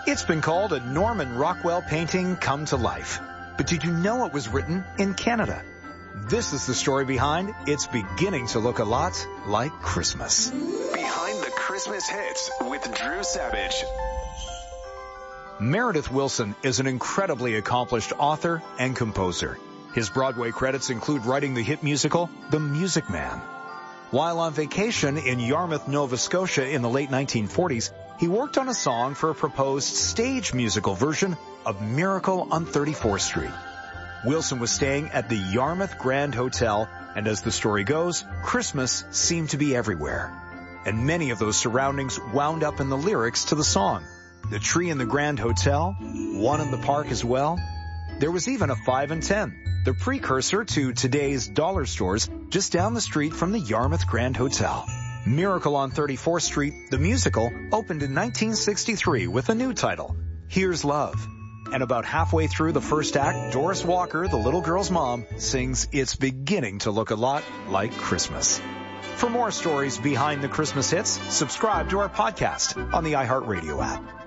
It's been called a Norman Rockwell painting come to life. But did you know it was written in Canada? This is the story behind It's Beginning to Look a Lot Like Christmas. Behind the Christmas Hits with Drew Savage. Meredith Willson is an incredibly accomplished author and composer. His Broadway credits include writing the hit musical, The Music Man. While on vacation in Yarmouth, Nova Scotia in the late 1940s, he worked on a song for a proposed stage musical version of Miracle on 34th Street. Willson was staying at the Yarmouth Grand Hotel, and as the story goes, Christmas seemed to be everywhere. And many of those surroundings wound up in the lyrics to the song. The tree in the Grand Hotel, one in the park as well. There was even a 5 and 10, the precursor to today's dollar stores just down the street from the Yarmouth Grand Hotel. Miracle on 34th Street, the musical, opened in 1963 with a new title, Here's Love. And about halfway through the first act, Doris Walker, the little girl's mom, sings It's Beginning to Look a Lot Like Christmas. For more stories behind the Christmas hits, subscribe to our podcast on the iHeartRadio app.